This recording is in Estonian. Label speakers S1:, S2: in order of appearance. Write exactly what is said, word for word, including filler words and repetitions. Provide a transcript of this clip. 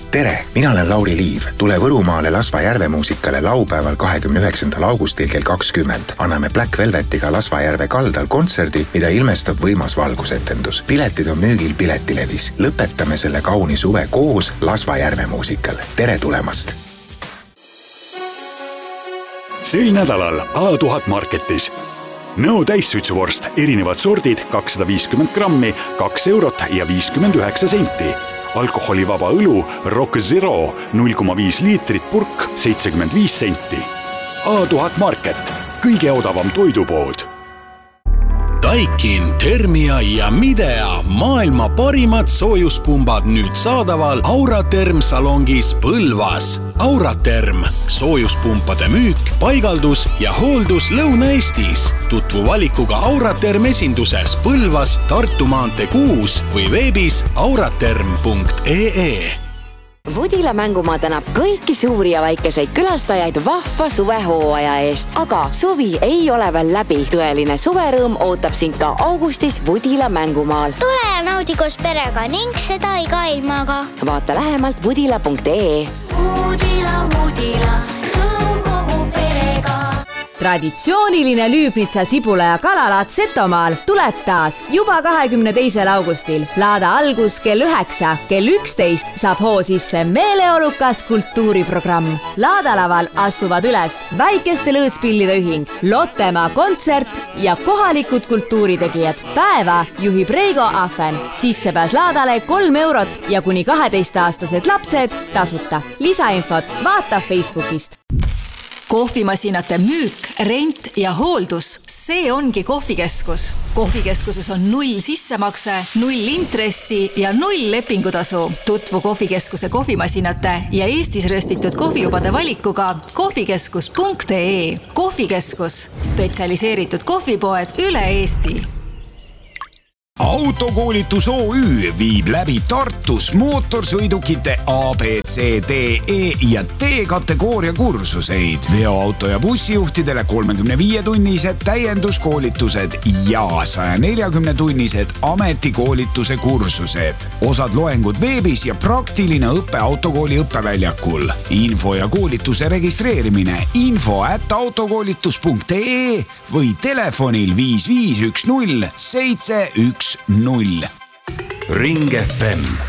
S1: Tere, mina olen Lauri Liiv. Tule Võrumaale Lasva Järve muusikale laupäeval kahekümne üheksandal augustil kell kakskümmend. Anname Black Velvetiga Lasva Järve kaldal kontserdi, mida ilmestab võimas valgusetendus. Piletid on müügil Piletilevis. Lõpetame selle kauni suve koos Lasva Järve muusikal. Tere tulemast!
S2: Sel nädalal A tuhat Marketis. Nõu täissuitsuvorst, erinevad sordid, kakssada viiskümmend grammi, kaks eurot ja viiskümmend üheksa senti. Alkoholivaba õlu Rock Zero, null koma viis liitrit purk, seitsekümmend viis senti. A tuhat Market, kõige odavam toidupood.
S3: Daikin, Thermia ja Midea, maailma parimad soojuspumbad nüüd saadaval Auraterm salongis Põlvas. Auraterm, soojuspumpade müük, paigaldus ja hooldus Lõuna-Eestis. Tutvu valikuga Auraterm esinduses Põlvas, Tartu maantee kuus või veebis auraterm punkt ee.
S4: Vodila mängumaa tänab kõiki suuri ja väikeseid külastajaid vahva suvehooaja eest, aga suvi ei ole veel läbi. Tõeline suverõõm ootab sind ka augustis Vodila mängumaal.
S5: Tule ja naudi koos perega ning seda iga ilmaga.
S4: Vaata lähemalt vodila punkt ee.
S5: Vodila, Vodila, rõõm kogu perega.
S6: Traditsiooniline Lüübnitsa sibula ja kalalaat Setomaal tuleb taas juba kahekümne teisel augustil. Laada algus kell üheksa, kell üksteist saab hoo sisse meeleolukas kultuuriprogramm. Laadalaval astuvad üles väikeste lõõtspillide ühing, Lottemaa kontsert ja kohalikud kultuuritegijad. Päeva juhib Reigo Ahven. Sissepääs laadale kolm eurot ja kuni kaheteistaastased lapsed tasuta. Lisainfot vaata Facebookist.
S7: Kohvimasinate müük, rent ja hooldus, see ongi kohvikeskus. Kohvikeskuses on null sissemakse, null intressi ja null lepingutasu. Tutvu kohvikeskuse kohvimasinate ja Eestis röstitud kohvijubade valikuga kohvikeskus punkt ee. Kohvikeskus, spetsialiseeritud kohvipoed üle Eesti.
S8: Autokoolitus O Ü viib läbi Tartus mootorsõidukite A, B, C, D, E ja D kategooria kursuseid. Veoauto ja bussijuhtidele kolmekümne viie tunnised täienduskoolitused ja saja neljakümne tunnised ametikoolituse kursused. Osad loengud veebis ja praktiline õppe autokooli õppeväljakul. Info ja koolituse registreerimine info at autokoolitus punkt ee või telefonil viis viis üks null seitse üks null.
S9: Ring F M